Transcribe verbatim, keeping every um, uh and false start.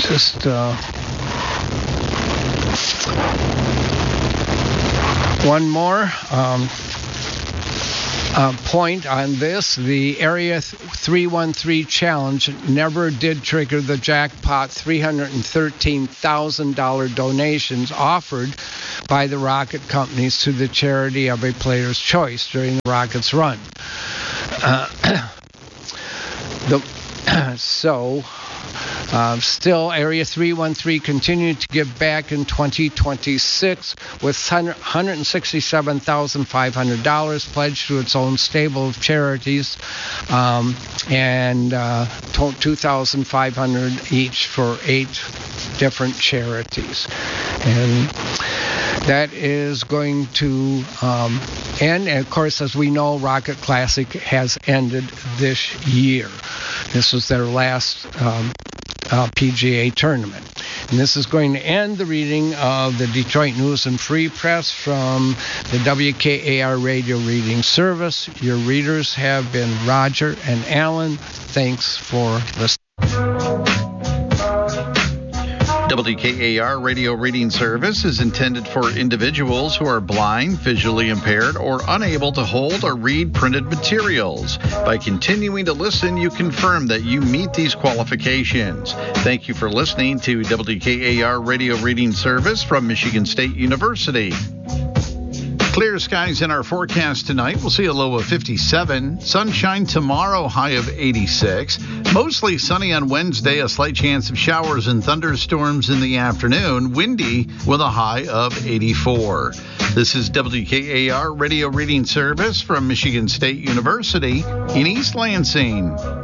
just uh, one more um, uh, point on this. The Area three one three challenge never did trigger the jackpot three hundred thirteen thousand dollars donations offered by the rocket companies to the charity of a player's choice during the rocket's run. Uh, the, so, uh, still, Area three one three continued to give back in twenty twenty-six with one hundred sixty-seven thousand five hundred dollars pledged to its own stable of charities, um, and uh, two thousand five hundred dollars each for eight different charities. And that is going to um, end. And of course, as we know, Rocket Classic has ended this year. This was their last um, uh, P G A tournament. And this is going to end the reading of the Detroit News and Free Press from the W K A R Radio Reading Service. Your readers have been Roger and Alan. Thanks for listening. W K A R Radio Reading Service is intended for individuals who are blind, visually impaired, or unable to hold or read printed materials. By continuing to listen, you confirm that you meet these qualifications. Thank you for listening to W K A R Radio Reading Service from Michigan State University. Clear skies in our forecast tonight. We'll see a low of fifty-seven. Sunshine tomorrow, high of eighty-six. Mostly sunny on Wednesday, a slight chance of showers and thunderstorms in the afternoon. Windy with a high of eighty-four. This is W K A R Radio Reading Service from Michigan State University in East Lansing.